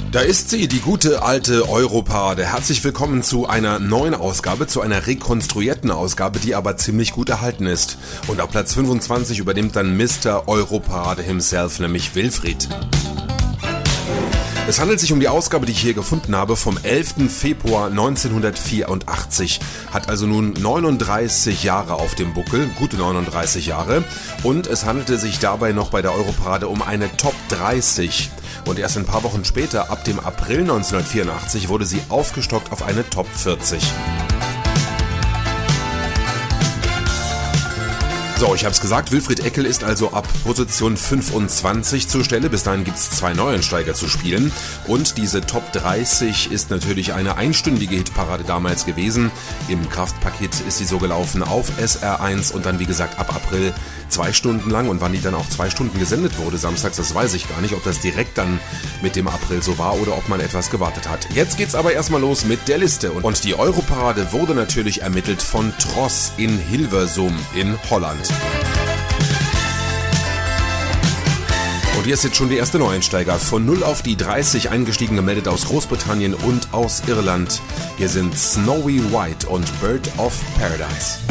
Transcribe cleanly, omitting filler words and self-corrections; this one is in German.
Da ist sie, die gute alte Europade. Herzlich willkommen zu einer neuen Ausgabe, zu einer rekonstruierten Ausgabe, die aber ziemlich gut erhalten ist. Und auf Platz 25 übernimmt dann Mr. Europade himself, nämlich Wilfried. Es handelt sich um die Ausgabe, die ich hier gefunden habe, vom 11. Februar 1984. Hat also nun 39 Jahre auf dem Buckel, gute 39 Jahre. Und es handelte sich dabei noch bei der Europarade um eine Top 30. Und erst ein paar Wochen später, ab dem April 1984, wurde sie aufgestockt auf eine Top 40. So, ich habe es gesagt, Wilfried Eckel ist also ab Position 25 zur Stelle. Bis dahin gibt es 2 Neuensteiger zu spielen. Und diese Top 30 ist natürlich eine einstündige Hitparade damals gewesen. Im Kraftpaket ist sie so gelaufen auf SR1 und dann wie gesagt ab April 2 Stunden lang. Und wann die dann auch 2 Stunden gesendet wurde samstags, das weiß ich gar nicht, ob das direkt dann mit dem April so war oder ob man etwas gewartet hat. Jetzt geht's aber erstmal los mit der Liste. Und die Europarade wurde natürlich ermittelt von Tros in Hilversum in Holland. Und hier ist jetzt schon der erste Neueinsteiger. Von 0 auf die 30 eingestiegen, gemeldet aus Großbritannien und aus Irland. Hier sind Snowy White und Bird of Paradise.